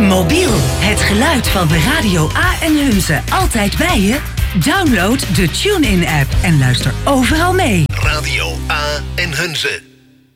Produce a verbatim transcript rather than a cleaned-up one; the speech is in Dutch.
Mobiel, het geluid van de Radio A en Hunze. Altijd bij je? Download de TuneIn-app en luister overal mee. Radio A en Hunze.